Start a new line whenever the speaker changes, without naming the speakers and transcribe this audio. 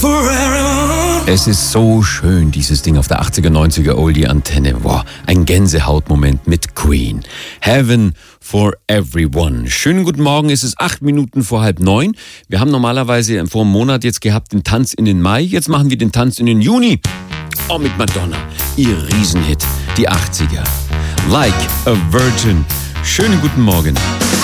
Es ist so schön, dieses Ding auf der 80er, 90er Oldie-Antenne. Wow, ein Gänsehautmoment mit Queen. Heaven for Everyone. Schönen guten Morgen, es ist 8 Minuten vor 8:30. Wir haben normalerweise vor einem Monat jetzt gehabt den Tanz in den Mai. Jetzt machen wir den Tanz in den Juni. Oh, mit Madonna. Ihr Riesenhit, die 80er. Like a Virgin. Schönen guten Morgen.